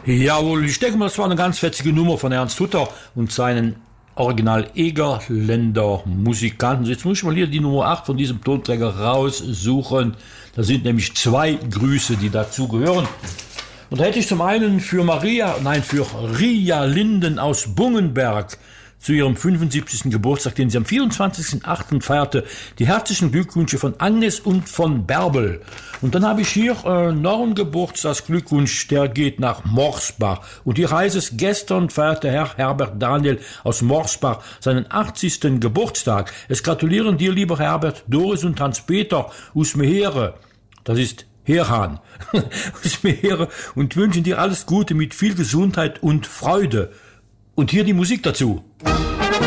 Jawohl, ich denke mal, das war eine ganz fetzige Nummer von Ernst Hutter und seinen Original Egerländer Musikanten. Jetzt muss ich mal hier die Nummer 8 von diesem Tonträger raussuchen. Da sind nämlich 2 Grüße, die dazu gehören. Und da hätte ich zum einen für Ria Linden aus Bungenberg zu ihrem 75. Geburtstag, den sie am 24.08. feierte, die herzlichen Glückwünsche von Agnes und von Bärbel. Und dann habe ich hier noch einen Geburtstagsglückwunsch, der geht nach Morsbach. Und hier heißt es, gestern feierte Herr Herbert Daniel aus Morsbach seinen 80. Geburtstag. Es gratulieren dir, lieber Herbert, Doris und Hans-Peter aus Mehere. Das ist Herhan. Aus Mehere, und wünschen dir alles Gute mit viel Gesundheit und Freude. Und hier die Musik dazu.